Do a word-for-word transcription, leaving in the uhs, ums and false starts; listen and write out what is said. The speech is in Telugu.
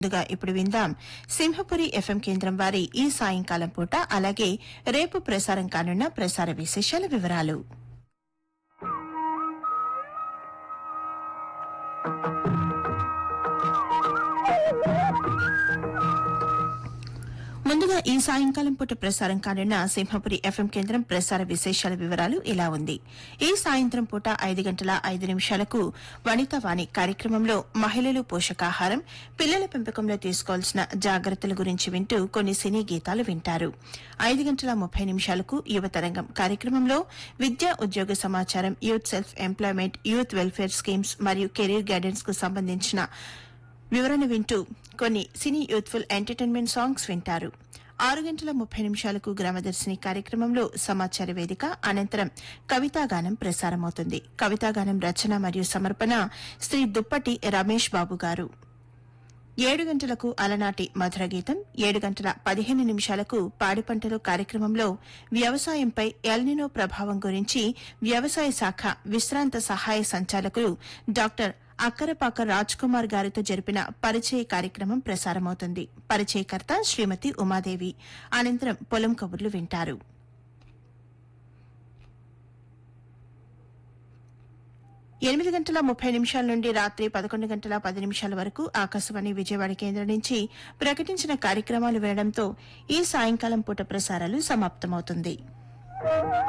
ముందుగా ఇప్పుడు విందాం సింహపురి ఎఫ్ఎం కేంద్రం వారి ఈ సాయంకాలం పూట అలాగే రేపు ప్రసారం కానున్న ప్రసార విశేషాల వివరాలు. ముందుగా ఈ సాయంకాలం పూట ప్రసారం కానున్న సింహపురి ఎఫ్ఎం కేంద్రం ప్రసార విశేషాల వివరాలు ఇలా ఉంది. ఈ సాయంత్రం పూట ఐదు గంటల ఐదు నిమిషాలకు వనితావాణి కార్యక్రమంలో మహిళలు పోషకాహారం, పిల్లల పెంపకంలో తీసుకోవాల్సిన జాగ్రత్తల గురించి వింటూ కొన్ని సినీ గీతాలు వింటారు. ఐదు గంటల ముప్పై నిమిషాలకు యువతరంగం కార్యక్రమంలో విద్యా ఉద్యోగ సమాచారం, youth self employment, youth welfare schemes మరియు కెరీర్ గైడెన్స్ కు సంబంధించిన వివరణ వింటూ కొన్ని సినీ యూత్ఫుల్ ఎంటర్టైన్మెంట్ సాంగ్స్ వింటారు. ఆరు గంటల ముప్పై నిమిషాలకు గ్రామదర్శిని కార్యక్రమంలో సమాచార వేదిక అనంతరం కవితాగానం ప్రసారమవుతుంది. కవితాగానం రచన మరియు సమర్పణ శ్రీ దుప్పటి రమేష్ బాబు గారు. ఏడు గంటలకు అలనాటి మధుర గీతం, ఏడు గంటల పదిహేను నిమిషాలకు పాడి పంటలు కార్యక్రమంలో వ్యవసాయంపై ఎల్నినో ప్రభావం గురించి వ్యవసాయ శాఖ విశ్రాంత సహాయ సంచాలకులు డాక్టర్ అక్కరపాక రాజ్ కుమార్ గారితో జరిపిన పరిచయ కార్యక్రమం ప్రసారమవుతుంది. పరిచయకర్త శ్రీమతి ఉమాదేవి. అనంతరం పొలం కబుర్లు వింటారు. ఎనిమిది గంటల ముప్పై నిమిషాల నుండి రాత్రి పదకొండు గంటల పది నిమిషాల వరకు ఆకాశవాణి విజయవాడ కేంద్రం నుంచి ప్రకటించిన కార్యక్రమాలు వినడంతో ఈ సాయంకాలం పూట ప్రసారాలు సమాప్తమవుతుంది.